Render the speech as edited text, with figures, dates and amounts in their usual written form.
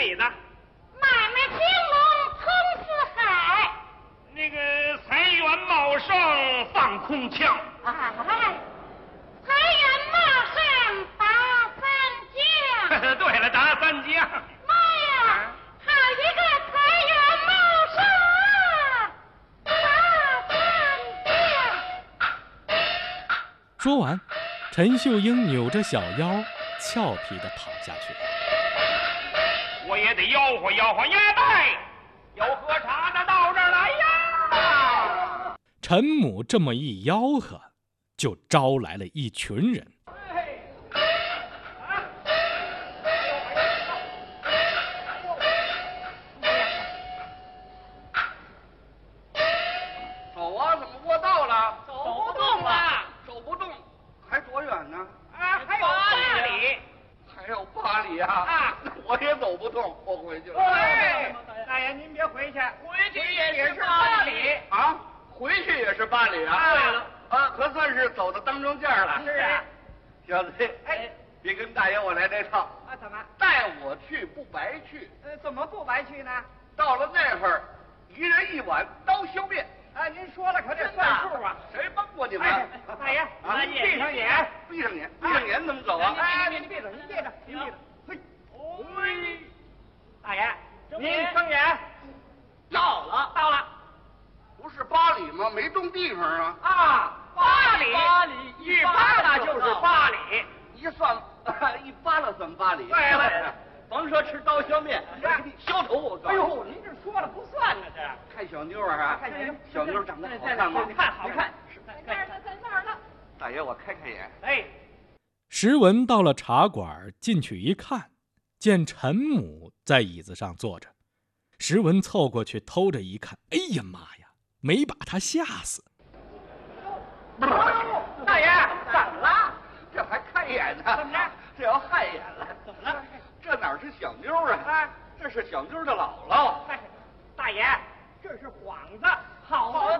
理的。 买卖兴隆通四海。 那个财源茂盛放空腔。 哎，财源茂盛打三江。 对了，打三江。 妈呀，好一个财源茂盛啊！打三江。 说完，陈秀英扭着小腰，俏皮地跑下去了。 我也得吆喝吆喝鸭蛋，有喝茶的到这儿来呀！ 陈母这么一吆喝，就招来了一群人。 走啊，怎么过道了？ 走不动了， 走不动，还多远呢？ 啊，还有8里。 还有8里啊！ 啊， 我也走不动，我回去了。 哎，大爷您别回去，回去也是8里啊，回去也是8里啊。 对了， 啊，可算是走到当中间了。 是啊， 小子， 哎， 别跟大爷我来这套。 啊，怎么？ 带我去不白去。 怎么不白去呢？ 到了那会儿，一人1碗刀削面。 啊，您说了可得算数啊！ 谁帮过你们？ 哎，大爷，您闭上眼， 闭上眼，闭上眼怎么走啊？ 哎，您闭着，您闭着，您闭着。嘿，嘿，大爷，您睁眼。到了。 不是8里吗？没动地方啊。 啊，8里，一扒拉就是8里。 一算，一扒拉算8里。 对了， 甭说吃刀削面，削头我告诉你。 哎呦，您这说了不算呢，这看小妞啊， 看小妞长得好看吗？ 好看。 在那儿呢。 大爷，我开眼。 哎， 石文到了茶馆，进去一看，见陈母在椅子上坐着。石文凑过去偷着一看，哎呀妈呀，没把他吓死。 大爷，怎么了？ 这还开眼呢？ 怎么着？ 这要害眼了？ 怎么了？ 这哪是小妞啊？这是小妞的姥姥。 大爷，这是幌子，好